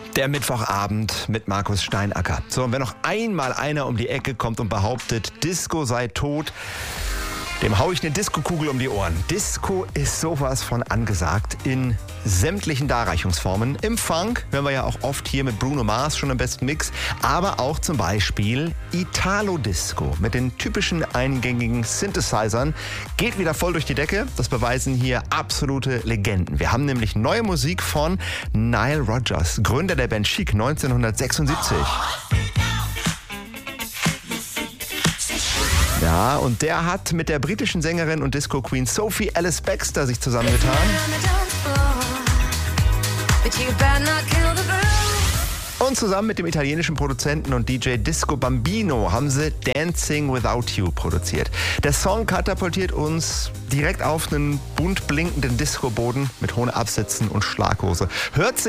Der Mittwochabend mit Markus Steinacker. So, und wenn noch einmal einer um die Ecke kommt und behauptet, Disco sei tot, dem hau ich eine Disco-Kugel um die Ohren. Disco ist sowas von angesagt in sämtlichen Darreichungsformen. Im Funk hören wir ja auch oft hier mit Bruno Mars schon im besten Mix, aber auch zum Beispiel Italo-Disco mit den typischen eingängigen Synthesizern geht wieder voll durch die Decke. Das beweisen hier absolute Legenden. Wir haben nämlich neue Musik von Nile Rodgers, Gründer der Band Chic 1976. Ja, und der hat mit der britischen Sängerin und Disco-Queen Sophie Ellis Bextor sich zusammengetan. Und zusammen mit dem italienischen Produzenten und DJ Disco Bambino haben sie Dancing Without You produziert. Der Song katapultiert uns direkt auf einen bunt blinkenden Disco-Boden mit hohen Absätzen und Schlaghose. Hört sich